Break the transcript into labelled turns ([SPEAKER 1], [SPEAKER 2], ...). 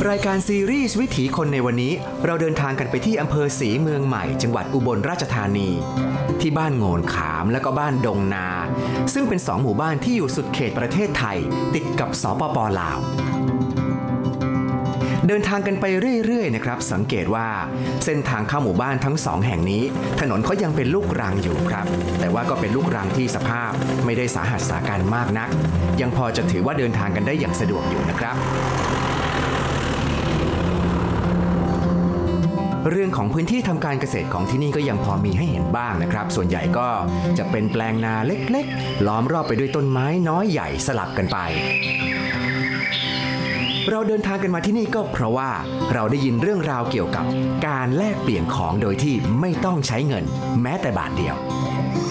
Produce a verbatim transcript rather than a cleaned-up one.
[SPEAKER 1] รายการซีรีส์วิถีคนในวันนี้เราเดินทางกันไปที่อำเภอศรีเมืองใหม่จังหวัดอุบลราชธานีที่บ้านโงนขามและก็บ้านดงนาซึ่งเป็นสองหมู่บ้านที่อยู่สุดเขตประเทศไทยติดกับสปป.ลาวเดินทางกันไปเรื่อยๆนะครับสังเกตว่าเส้นทางเข้าหมู่บ้านทั้งสองแห่งนี้ถนนเขายังเป็นลูกรังอยู่ครับแต่ว่าก็เป็นลูกรังที่สภาพไม่ได้สาหัสสาการมากนักยังพอจะถือว่าเดินทางกันได้อย่างสะดวกอยู่นะครับเรื่องของพื้นที่ทำการเกษตรของที่นี่ก็ยังพอมีให้เห็นบ้างนะครับส่วนใหญ่ก็จะเป็นแปลงนาเล็กๆล้อมรอบไปด้วยต้นไม้น้อยใหญ่สลับกันไปเราเดินทางกันมาที่นี่ก็เพราะว่าเราได้ยินเรื่องราวเกี่ยวกับการแลกเปลี่ยนของโดยที่ไม่ต้องใช้เงินแม้แต่บาทเดียว